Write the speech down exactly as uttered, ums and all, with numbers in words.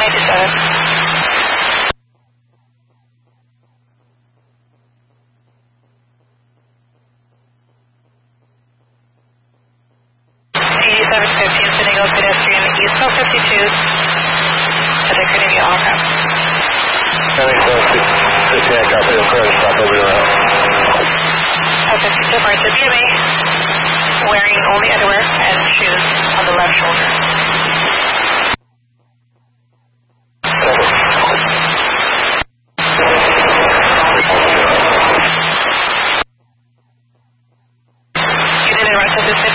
ninety-seven. eighty-seven fifty, sending out pedestrian East Coast fifty-two. At the Carnegie Opera. eighty-seven fifty, I copy the credit stop over your house. Okay, departure B M A. Wearing only underwear and shoes on the left shoulder. You didn't rush at this